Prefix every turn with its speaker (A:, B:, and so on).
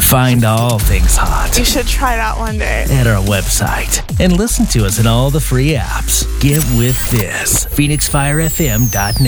A: Find all things hot
B: You should try that one day.
A: at our website and listen to us in all the free apps. Get with this. PhoenixFireFM.net.